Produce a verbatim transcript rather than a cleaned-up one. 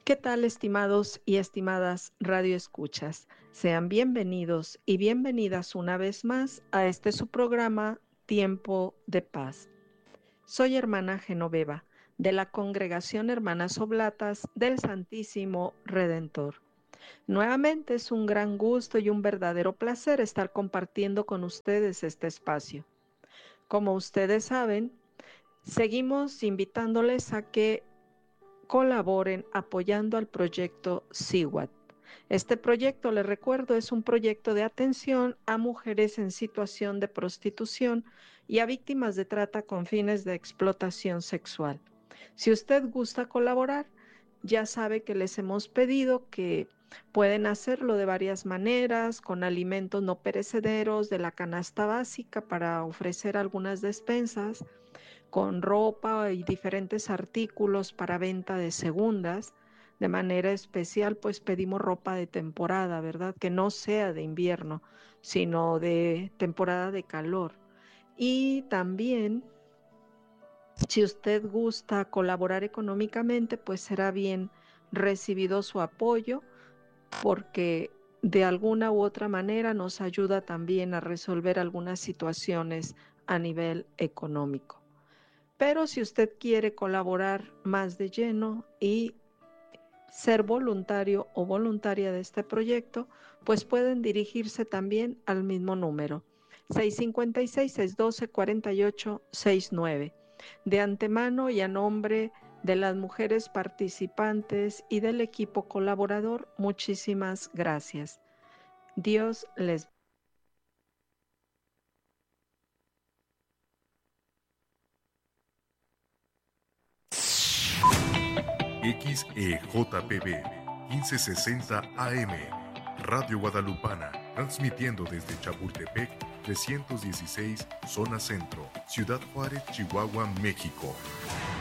¿Qué tal, estimados y estimadas radioescuchas? Sean bienvenidos y bienvenidas una vez más a este su programa Tiempo de Paz. Soy hermana Genoveva, de la Congregación Hermanas Oblatas del Santísimo Redentor. Nuevamente es un gran gusto y un verdadero placer estar compartiendo con ustedes este espacio. Como ustedes saben, seguimos invitándoles a que colaboren apoyando al proyecto S I W A T. Este proyecto, les recuerdo, es un proyecto de atención a mujeres en situación de prostitución y a víctimas de trata con fines de explotación sexual. Si usted gusta colaborar, ya sabe que les hemos pedido que pueden hacerlo de varias maneras, con alimentos no perecederos de la canasta básica para ofrecer algunas despensas, con ropa y diferentes artículos para venta de segundas. De manera especial, pues pedimos ropa de temporada, ¿verdad? Que no sea de invierno, sino de temporada de calor. Y también, si usted gusta colaborar económicamente, pues será bien recibido su apoyo, porque de alguna u otra manera nos ayuda también a resolver algunas situaciones a nivel económico. Pero si usted quiere colaborar más de lleno y ser voluntario o voluntaria de este proyecto, pues pueden dirigirse también al mismo número, seis cinco seis, seis uno dos, cuatro ocho seis nueve. De antemano y a nombre de las mujeres participantes y del equipo colaborador, muchísimas gracias. Dios les X E J P B quince sesenta A M, Radio Guadalupana, transmitiendo desde Chapultepec trescientos dieciséis, zona centro, Ciudad Juárez, Chihuahua, México.